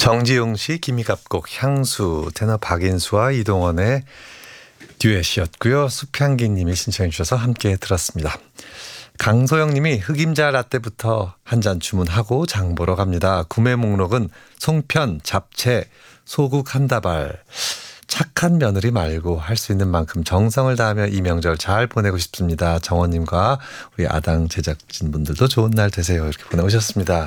정지용 씨, 김희갑곡 향수, 테너 박인수와 이동원의 듀엣이었고요. 수평기님이 신청해 주셔서 함께 들었습니다. 강소영님이 흑임자 라떼부터 한 잔 주문하고 장 보러 갑니다. 구매 목록은 송편, 잡채, 소국 한 다발. 착한 며느리 말고 할 수 있는 만큼 정성을 다하며 이 명절 잘 보내고 싶습니다. 정원님과 우리 아당 제작진분들도 좋은 날 되세요. 이렇게 보내오셨습니다.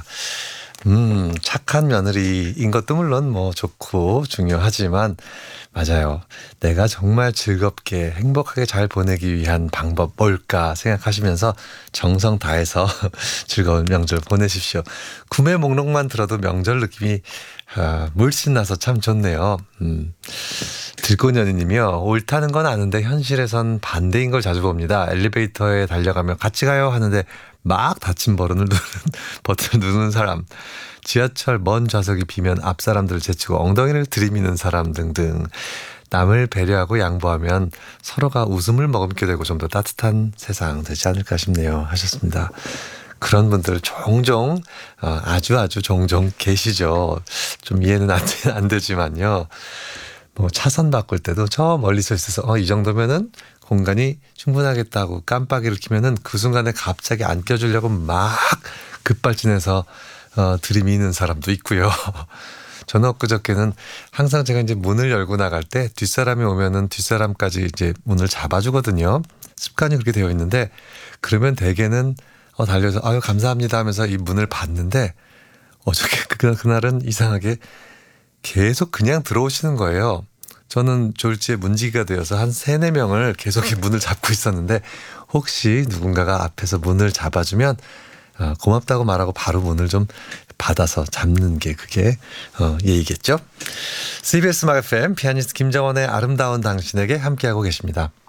착한 며느리인 것도 물론 뭐 좋고 중요하지만 맞아요. 내가 정말 즐겁게 행복하게 잘 보내기 위한 방법 뭘까 생각하시면서 정성 다해서 즐거운 명절 보내십시오. 구매 목록만 들어도 명절 느낌이 물씬 나서 참 좋네요. 들꽃연희님이요. 옳다는 건 아는데 현실에선 반대인 걸 자주 봅니다. 엘리베이터에 달려가며 같이 가요 하는데 막 닫힌 버튼을 누르는 사람. 지하철 먼 좌석이 비면 앞 사람들을 제치고 엉덩이를 들이미는 사람 등등. 남을 배려하고 양보하면 서로가 웃음을 머금게 되고 좀 더 따뜻한 세상 되지 않을까 싶네요. 하셨습니다. 그런 분들 종종 아주 종종 계시죠. 좀 이해는 안 되지만요. 뭐 차선 바꿀 때도 저 멀리서 있어서 이 정도면은 공간이 충분하겠다고 깜빡이를 켜면은 그 순간에 갑자기 안 껴주려고 막 급발진해서 들이미는 사람도 있고요. 저는 엊그저께는 항상 제가 이제 문을 열고 나갈 때 뒷사람이 오면은 뒷사람까지 이제 문을 잡아주거든요. 습관이 그렇게 되어 있는데 그러면 대개는 달려서 아유 감사합니다 하면서 이 문을 받는데 어저께 그날은 이상하게 계속 그냥 들어오시는 거예요. 저는 졸지에 문지기가 되어서 한 3-4명을 계속 문을 잡고 있었는데 혹시 누군가가 앞에서 문을 잡아주면 고맙다고 말하고 바로 문을 좀 받아서 잡는 게 그게 예의겠죠. CBS 음악 FM 피아니스트 김정원의 아름다운 당신에게 함께하고 계십니다.